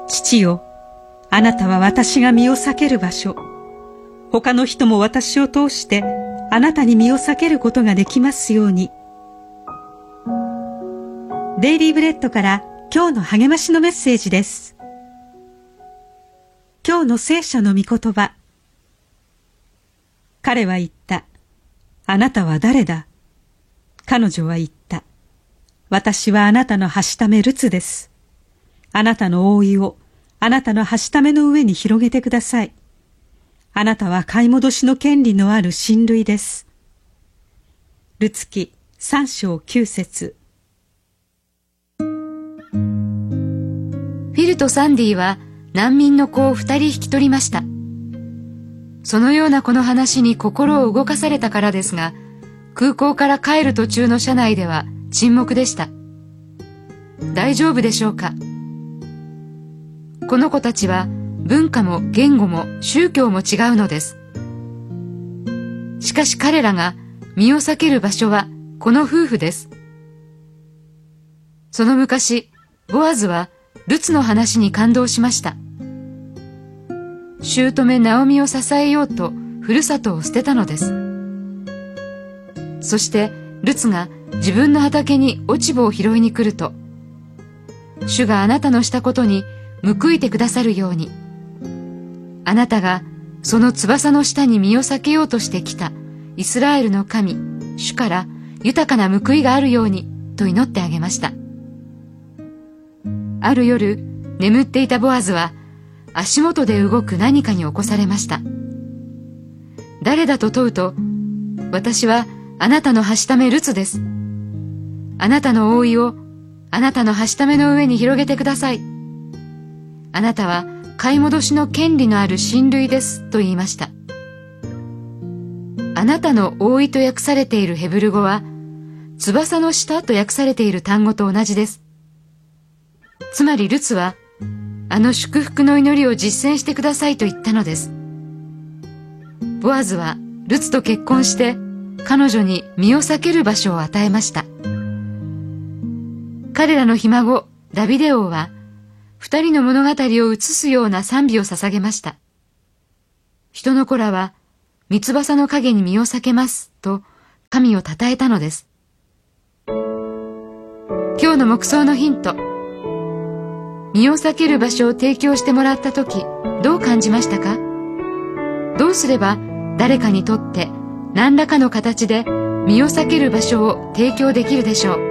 父よ、あなたは私が身を避ける場所。他の人も私を通してあなたに身を避けることができますように。デイリーブレッドから今日の励ましのメッセージです。今日の聖書の御言葉。彼は言った。あなたは誰だ？彼女は言った。私はあなたのはしためルツです。あなたの覆いをあなたのはしための上に広げてください。あなたは買い戻しの権利のある親類です。ルツ記3章9節。 フィルとサンディは難民の子を2人引き取りました。そのようなこの話に心を動かされたからですが、空港から帰る途中の車内では沈黙でした。大丈夫でしょうか。この子たちは文化も言語も宗教も違うのです。しかし彼らが身を避ける場所はこの夫婦です。その昔、ボアズはルツの話に感動しました。姑ナオミを支えようとふるさとを捨てたのです。そしてルツが自分の畑に落ち葉を拾いに来ると、主があなたのしたことに報いてくださるように、あなたがその翼の下に身を避けようとしてきたイスラエルの神主から豊かな報いがあるようにと祈ってあげました。ある夜、眠っていたボアズは足元で動く何かに起こされました。誰だと問うと、私はあなたのはしためルツです。あなたの覆いをあなたのはしための上に広げてください。あなたは買い戻しの権利のある親類ですと言いました。あなたの覆いと訳されているヘブル語は翼の下と訳されている単語と同じです。つまりルツはあの祝福の祈りを実践してくださいと言ったのです。ボアズはルツと結婚して彼女に身を避ける場所を与えました。彼らのひ孫ダビデ王は二人の物語を映すような賛美を捧げました。人の子らは三翼の影に身を避けますと神を称えたのです。今日の黙想のヒント。身を避ける場所を提供してもらったとき、どう感じましたか？どうすれば誰かにとって何らかの形で身を避ける場所を提供できるでしょう。